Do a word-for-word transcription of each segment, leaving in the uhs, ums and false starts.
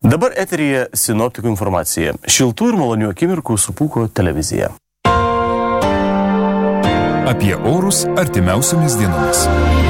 Dabar eteryje sinoptikų informacija. Šiltų ir malonių akimirkų su Pūko televizija. Apie orus artimiausiomis dienomis.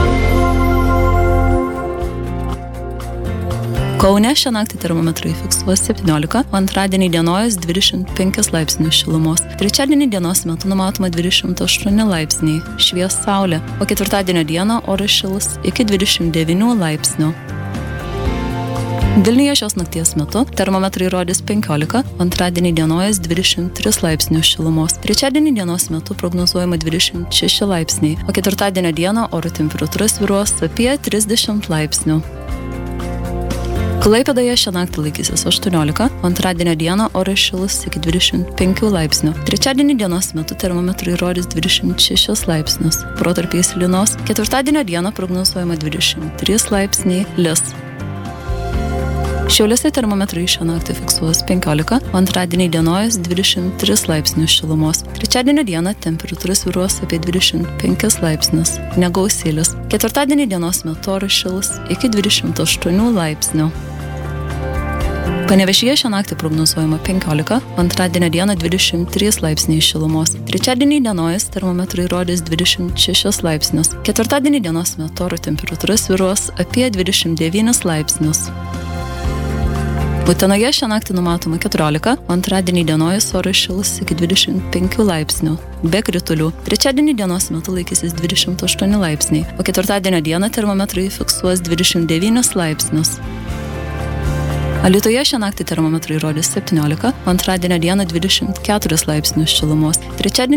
Kaune šią naktį termometrai fiksuos septyniolika, antradienį dienojas dvidešimt penki laipsnius šilumos. Trečiadienį dienos metu numatoma dvidešimt aštuoni laipsniai, švies saulė, o ketvirtadienio dieną oras šils iki dvidešimt devynių laipsnių. Vilniuje šios nakties metu termometrai rodys penkiolika, antradienį dienojas dvidešimt tris laipsnius šilumos. Trečiadienį dienos metu prognozuojama dvidešimt šeši laipsniai, o ketvirtadienio dieną oro temperatūra svyruos apie trisdešimt laipsnių. Klaipėdoje šią naktį laikysis aštuoniolika, antradienio dieną oras šils iki dvidešimt penkių laipsnių. Trečiadienį dienos metu termometrai rodys dvidešimt šešis laipsnius. Protarpiais lynos. Ketvirtadienio dieną prognozuojama dvidešimt trys laipsniai, lis. Šiauliuose termometrai šią naktį fiksuos penkiolika, antradienį dienojas dvidešimt tris laipsnius šilumos. Trečiadienio dieną temperatūra svyruos apie dvidešimt penkis laipsnius, negausiai lis. Ketvirtadienį dienos metu oras šils iki dvidešimt aštuonių laipsnių. Panevėžyje šią naktį prognozuojama penkiolika, antradienio dieną dvidešimt trys laipsniai šilumos. Trečiadienį dienojas termometrai rodys dvidešimt šešis laipsnius. Ketvirtadienį dienos metu oro temperatūra svyruos apie dvidešimt devynis laipsnius. Utenoje šią naktį numatoma keturiolika, antradienį dienojas oras šils iki dvidešimt penkių laipsnių, be kritulių. Trečiadienį dienos metu laikysis dvidešimt aštuoni laipsniai, o ketvirtadienio dieną termometrai fiksuos dvidešimt devynis laipsnius. Alytuje šią naktį termometrai rodys septyniolika, antradienio dieną dvidešimt keturis laipsnius šilumos. Trečiadienį